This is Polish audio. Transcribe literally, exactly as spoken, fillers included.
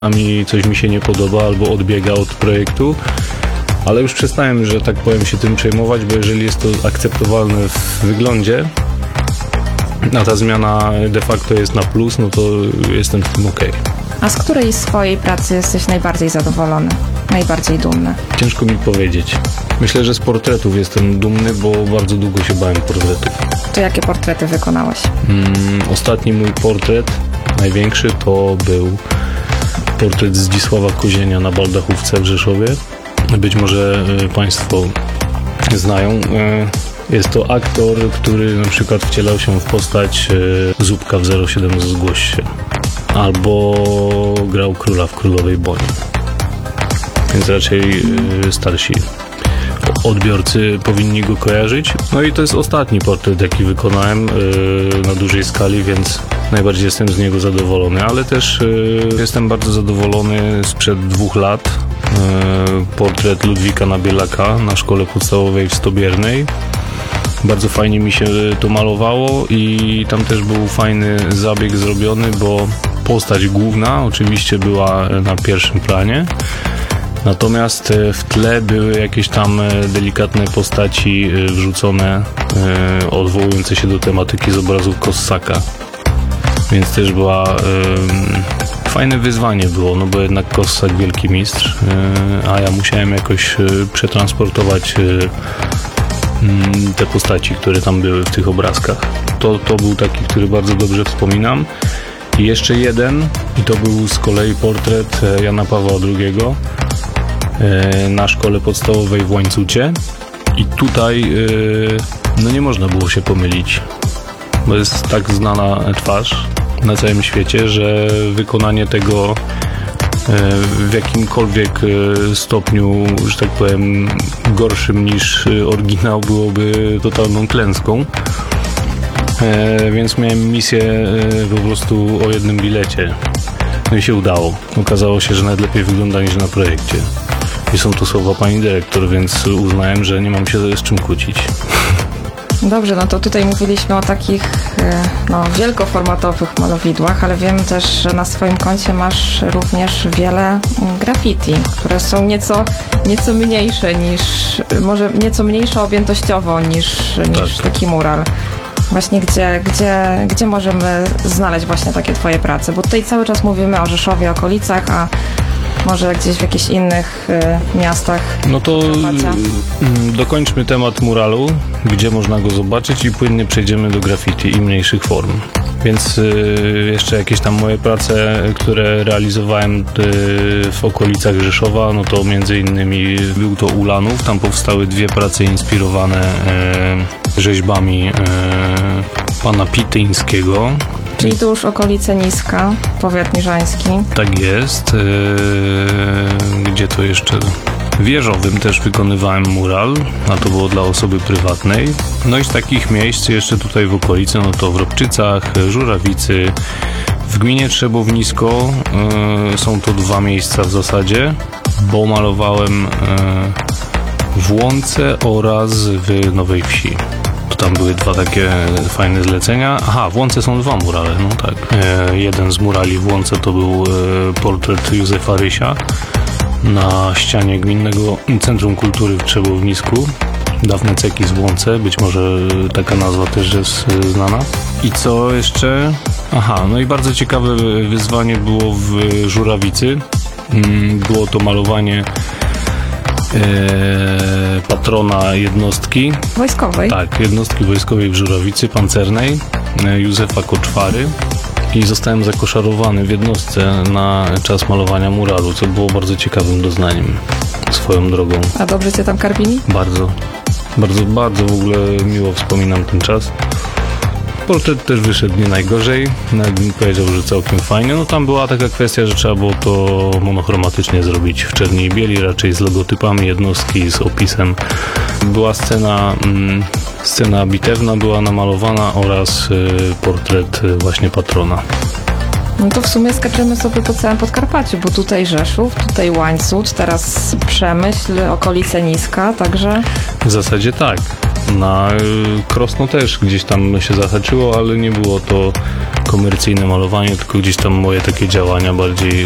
a mi coś mi się nie podoba albo odbiega od projektu, ale już przestałem, że tak powiem, się tym przejmować, bo jeżeli jest to akceptowalne w wyglądzie, a ta zmiana de facto jest na plus, no to jestem w tym okej. A z której swojej pracy jesteś najbardziej zadowolony? Najbardziej dumny? Ciężko mi powiedzieć. Myślę, że z portretów jestem dumny, bo bardzo długo się bałem portretów. To jakie portrety wykonałeś? Mm, ostatni mój portret, największy, to był portret Zdzisława Kozienia na Baldachówce w Rzeszowie. Być może y, Państwo znają. Y, jest to aktor, który na przykład wcielał się w postać y, Zupka w zero siedem Zgłoś się. Albo grał króla w Królowej Boni. Więc raczej y, starsi odbiorcy powinni go kojarzyć. No i to jest ostatni portret, jaki wykonałem yy, na dużej skali, więc najbardziej jestem z niego zadowolony, ale też yy, jestem bardzo zadowolony sprzed dwóch lat. Yy, portret Ludwika Nabielaka na szkole podstawowej w Stobiernej. Bardzo fajnie mi się to malowało i tam też był fajny zabieg zrobiony, bo postać główna oczywiście była na pierwszym planie. Natomiast w tle były jakieś tam delikatne postaci wrzucone, odwołujące się do tematyki z obrazu Kossaka. Więc też była y, fajne wyzwanie było, no bo jednak Kossak wielki mistrz, y, a ja musiałem jakoś y, przetransportować y, y, te postaci, które tam były w tych obrazkach. To, to był taki, który bardzo dobrze wspominam. I jeszcze jeden, i to był z kolei portret Jana Pawła drugiego na szkole podstawowej w Łańcucie i tutaj no nie można było się pomylić, bo jest tak znana twarz na całym świecie, że wykonanie tego w jakimkolwiek stopniu, że tak powiem, gorszym niż oryginał byłoby totalną klęską. Więc miałem misję po prostu o jednym bilecie. No i się udało. Okazało się, że nawet lepiej wygląda niż na projekcie. I są to słowa pani dyrektor, więc uznałem, że nie mam się z czym kłócić. Dobrze, no to tutaj mówiliśmy o takich no, wielkoformatowych malowidłach, ale wiem też, że na swoim koncie masz również wiele graffiti, które są nieco, nieco mniejsze niż, może nieco mniejsze objętościowo niż, niż tak. taki mural. Właśnie gdzie, gdzie, gdzie możemy znaleźć właśnie takie twoje prace? Bo tutaj cały czas mówimy o Rzeszowie, okolicach, a może gdzieś w jakichś innych y, miastach. No to y, dokończmy temat muralu, gdzie można go zobaczyć i płynnie przejdziemy do graffiti i mniejszych form. Więc y, jeszcze jakieś tam moje prace, które realizowałem y, w okolicach Rzeszowa, no to między innymi był to Ulanów. Tam powstały dwie prace inspirowane y, rzeźbami y, pana Pityńskiego. Czyli tu już okolice Niska, powiat niżański. Tak jest. Yy, gdzie to jeszcze? W Jeżowym też wykonywałem mural, a to było dla osoby prywatnej. No i z takich miejsc jeszcze tutaj w okolicy, no to w Robczycach, Żurawicy, w gminie Trzebownisko yy, są to dwa miejsca w zasadzie, bo malowałem yy, w Łące oraz w Nowej Wsi. Tam były dwa takie fajne zlecenia. Aha, w Łące są dwa murale, no tak. E, jeden z murali w Łące to był e, portret Józefa Rysia na ścianie Gminnego Centrum Kultury w Trzebownisku. Dawne ceki z Łące, być może taka nazwa też jest e, znana. I co jeszcze? Aha, no i bardzo ciekawe wyzwanie było w Żurawicy. Mm, było to malowanie E, patrona jednostki wojskowej. Tak, jednostki wojskowej w Żurawicy, pancernej, e, Józefa Koczwary, i zostałem zakoszarowany w jednostce na czas malowania muralu, co było bardzo ciekawym doznaniem swoją drogą. A dobrze cię tam karmili? Bardzo, bardzo, bardzo w ogóle miło wspominam ten czas. Portret też wyszedł nie najgorzej, nawet bym powiedział, że całkiem fajnie. No tam była taka kwestia, że trzeba było to monochromatycznie zrobić w czerni i bieli, raczej z logotypami jednostki, z opisem. Była scena, mm, scena bitewna była namalowana oraz y, portret y, właśnie patrona. No to w sumie skaczemy sobie po całym Podkarpaciu, bo tutaj Rzeszów, tutaj Łańcut, teraz Przemyśl, okolice Niska, także... W zasadzie tak. Na Krosno też gdzieś tam się zahaczyło, ale nie było to komercyjne malowanie, tylko gdzieś tam moje takie działania bardziej